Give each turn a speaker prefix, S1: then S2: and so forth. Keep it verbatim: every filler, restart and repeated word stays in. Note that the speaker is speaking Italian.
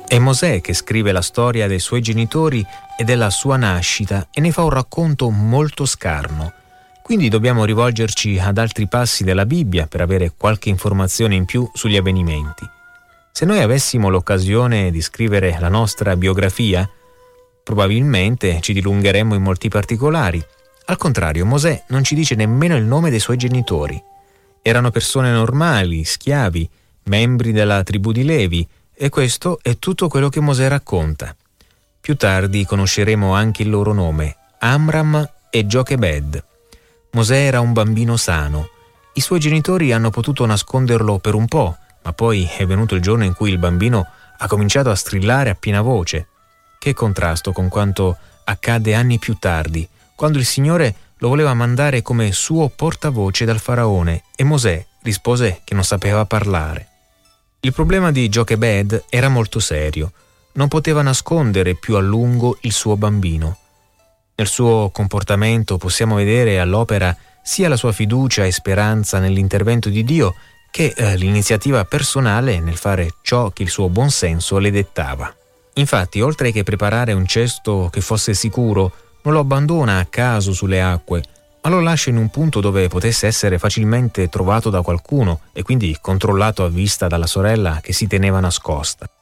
S1: È Mosè che scrive la storia dei suoi genitori e della sua nascita e ne fa un racconto molto scarno. Quindi dobbiamo rivolgerci ad altri passi della Bibbia per avere qualche informazione in più sugli avvenimenti. Se noi avessimo l'occasione di scrivere la nostra biografia, probabilmente ci dilungheremmo in molti particolari. Al contrario, Mosè non ci dice nemmeno il nome dei suoi genitori. Erano persone normali, schiavi, membri della tribù di Levi, e questo è tutto quello che Mosè racconta. Più tardi conosceremo anche il loro nome, Amram e Giokebed. Mosè era un bambino sano. I suoi genitori hanno potuto nasconderlo per un po', ma poi è venuto il giorno in cui il bambino ha cominciato a strillare a piena voce. Che contrasto con quanto accadde anni più tardi, quando il Signore lo voleva mandare come suo portavoce dal faraone e Mosè rispose che non sapeva parlare. Il problema di Giokebed era molto serio. Non poteva nascondere più a lungo il suo bambino. Nel suo comportamento possiamo vedere all'opera sia la sua fiducia e speranza nell'intervento di Dio che eh, l'iniziativa personale nel fare ciò che il suo buon senso le dettava. Infatti, oltre che preparare un cesto che fosse sicuro, non lo abbandona a caso sulle acque, ma lo lascia in un punto dove potesse essere facilmente trovato da qualcuno e quindi controllato a vista dalla sorella che si teneva nascosta.